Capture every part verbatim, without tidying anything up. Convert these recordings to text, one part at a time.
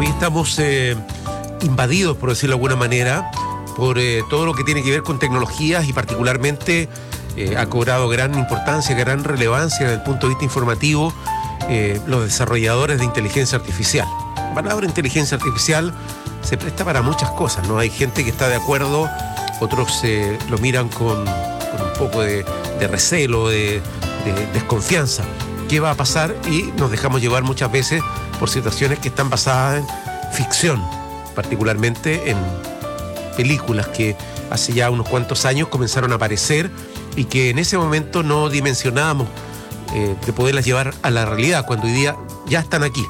Hoy estamos eh, invadidos, por decirlo de alguna manera, por eh, todo lo que tiene que ver con tecnologías y particularmente eh, ha cobrado gran importancia, gran relevancia desde el punto de vista informativo eh, los desarrolladores de inteligencia artificial. La palabra inteligencia artificial se presta para muchas cosas, ¿no? Hay gente que está de acuerdo, otros eh, lo miran con, con un poco de, de recelo, de, de desconfianza. ¿Qué va a pasar? Y nos dejamos llevar muchas veces por situaciones que están basadas en ficción, particularmente en películas que hace ya unos cuantos años comenzaron a aparecer y que en ese momento no dimensionábamos eh, de poderlas llevar a la realidad, cuando hoy día ya están aquí.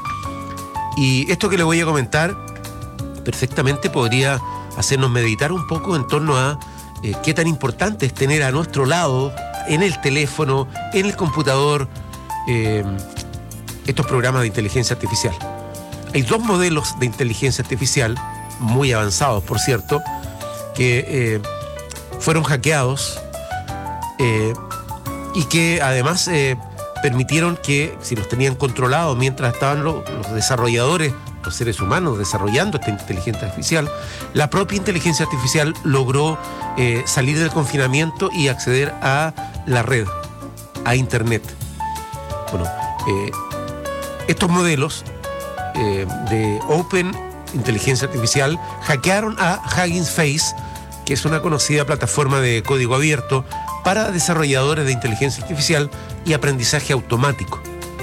Y esto que le voy a comentar perfectamente podría hacernos meditar un poco en torno a eh, qué tan importante es tener a nuestro lado, en el teléfono, en el computador, eh, estos programas de inteligencia artificial. Hay dos modelos de inteligencia artificial, muy avanzados por cierto, que eh, fueron hackeados eh, y que además eh, permitieron que, si los tenían controlados mientras estaban los, los desarrolladores, los seres humanos desarrollando esta inteligencia artificial, la propia inteligencia artificial logró eh, salir del confinamiento y acceder a la red, a Internet. Bueno, eh, estos modelos eh, de Open Inteligencia Artificial hackearon a Hugging Face, que es una conocida plataforma de código abierto para desarrolladores de inteligencia artificial y aprendizaje automático.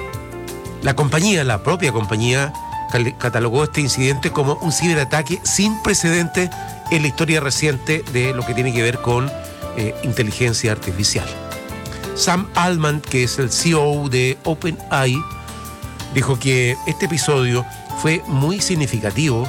La compañía, la propia compañía, catalogó este incidente como un ciberataque sin precedentes en la historia reciente de lo que tiene que ver con eh, inteligencia artificial. Sam Altman, que es el C E O de OpenAI, dijo que este episodio fue muy significativo